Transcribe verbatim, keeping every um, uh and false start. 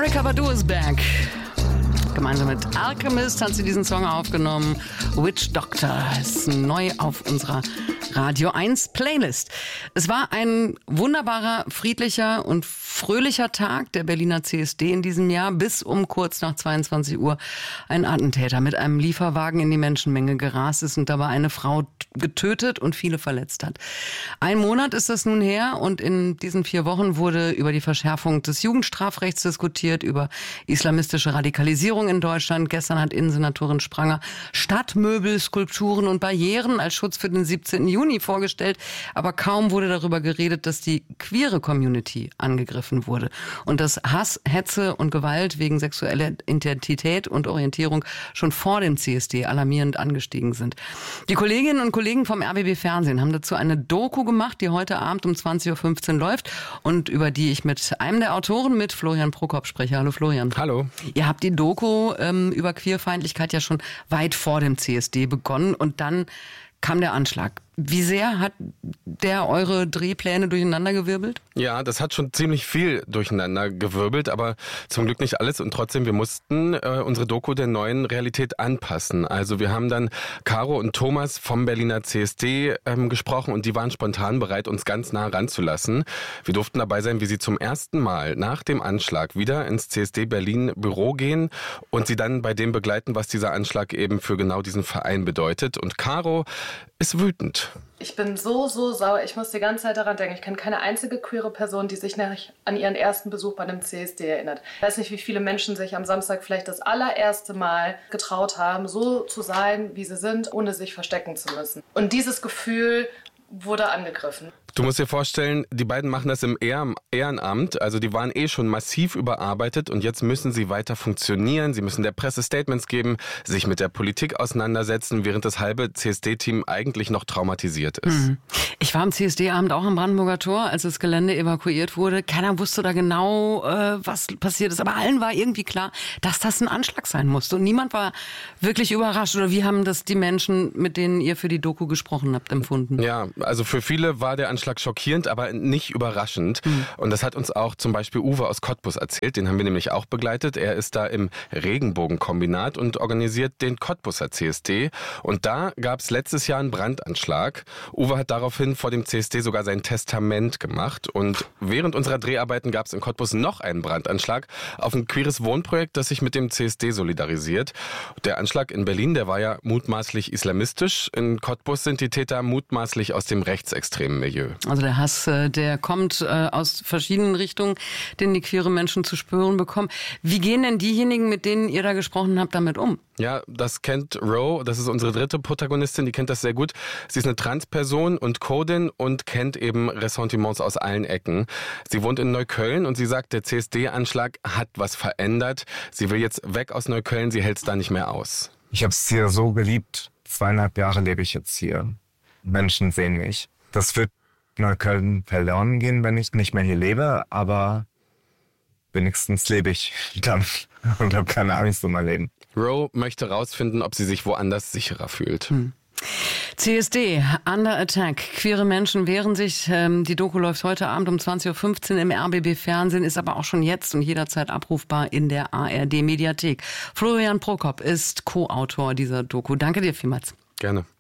Erykah Badu is back. Gemeinsam mit Alchemist hat sie diesen Song aufgenommen. Witch Doctor ist neu auf unserer Radio eins Playlist. Es war ein wunderbarer, friedlicher und fröhlicher Tag der Berliner C S D in diesem Jahr, bis um kurz nach zweiundzwanzig Uhr ein Attentäter mit einem Lieferwagen in die Menschenmenge gerast ist und dabei eine Frau getötet und viele verletzt hat. Ein Monat ist das nun her und in diesen vier Wochen wurde über die Verschärfung des Jugendstrafrechts diskutiert, über islamistische Radikalisierung in Deutschland. Gestern hat Innensenatorin Spranger Stadtmöbel, Skulpturen und Barrieren als Schutz für den siebzehnten Juni vorgestellt. Aber kaum wurde darüber geredet, dass die queere Community angegriffen wurde und dass Hass, Hetze und Gewalt wegen sexueller Identität und Orientierung schon vor dem C S D alarmierend angestiegen sind. Die Kolleginnen und Kollegen vom R B B Fernsehen haben dazu eine Doku gemacht, die heute Abend um zwanzig Uhr fünfzehn läuft und über die ich mit einem der Autoren, mit Florian Prokop, spreche. Hallo Florian. Hallo. Ihr habt die Doku ähm, über Queerfeindlichkeit ja schon weit vor dem C S D begonnen und dann kam der Anschlag. Wie sehr hat der eure Drehpläne durcheinandergewirbelt? Ja, das hat schon ziemlich viel durcheinandergewirbelt, aber zum Glück nicht alles. Und trotzdem, wir mussten äh, unsere Doku der neuen Realität anpassen. Also wir haben dann Caro und Thomas vom Berliner C S D ähm, gesprochen und die waren spontan bereit, uns ganz nah ranzulassen. Wir durften dabei sein, wie sie zum ersten Mal nach dem Anschlag wieder ins C S D Berlin Büro gehen und sie dann bei dem begleiten, was dieser Anschlag eben für genau diesen Verein bedeutet. Und Caro ist wütend. Ich bin so, so sauer. Ich muss die ganze Zeit daran denken. Ich kenne keine einzige queere Person, die sich an ihren ersten Besuch bei einem C S D erinnert. Ich weiß nicht, wie viele Menschen sich am Samstag vielleicht das allererste Mal getraut haben, so zu sein, wie sie sind, ohne sich verstecken zu müssen. Und dieses Gefühl wurde angegriffen. Du musst dir vorstellen, die beiden machen das im Ehrenamt, also die waren eh schon massiv überarbeitet und jetzt müssen sie weiter funktionieren, sie müssen der Presse Statements geben, sich mit der Politik auseinandersetzen, während das halbe C S D-Team eigentlich noch traumatisiert ist. Mhm. Ich war am C S D-Abend auch am Brandenburger Tor, als das Gelände evakuiert wurde. Keiner wusste da genau, äh, was passiert ist, aber allen war irgendwie klar, dass das ein Anschlag sein musste und niemand war wirklich überrascht. Oder wie haben das die Menschen, mit denen ihr für die Doku gesprochen habt, empfunden? Ja, also für viele war der Anschlag schockierend, aber nicht überraschend. Mhm. Und das hat uns auch zum Beispiel Uwe aus Cottbus erzählt. Den haben wir nämlich auch begleitet. Er ist da im Regenbogenkombinat und organisiert den Cottbuser C S D. Und da gab es letztes Jahr einen Brandanschlag. Uwe hat daraufhin vor dem C S D sogar sein Testament gemacht. Und während unserer Dreharbeiten gab es in Cottbus noch einen Brandanschlag auf ein queeres Wohnprojekt, das sich mit dem C S D solidarisiert. Der Anschlag in Berlin, der war ja mutmaßlich islamistisch. In Cottbus sind die Täter mutmaßlich aus dem rechtsextremen Milieu. Also der Hass, der kommt aus verschiedenen Richtungen, den die queere Menschen zu spüren bekommen. Wie gehen denn diejenigen, mit denen ihr da gesprochen habt, damit um? Ja, das kennt Ro, das ist unsere dritte Protagonistin, die kennt das sehr gut. Sie ist eine Transperson und Codin und kennt eben Ressentiments aus allen Ecken. Sie wohnt in Neukölln und sie sagt, der C S D-Anschlag hat was verändert. Sie will jetzt weg aus Neukölln, sie hält es da nicht mehr aus. Ich habe es hier so geliebt. Zweieinhalb Jahre lebe ich jetzt hier. Menschen sehen mich. Das wird Neukölln verloren gehen, wenn ich nicht mehr hier lebe, aber wenigstens lebe ich dann und habe keine Angst um mein Leben. Ro möchte rausfinden, ob sie sich woanders sicherer fühlt. Hm. C S D, Under Attack. Queere Menschen wehren sich. Die Doku läuft heute Abend um zwanzig Uhr fünfzehn im R B B Fernsehen, ist aber auch schon jetzt und jederzeit abrufbar in der A R D Mediathek. Florian Prokop ist Co-Autor dieser Doku. Danke dir vielmals. Gerne.